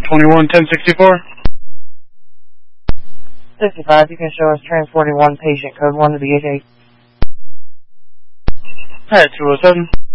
21-1064. 65, you can show us transporting one patient, code 1 to BH8. Alright, 207.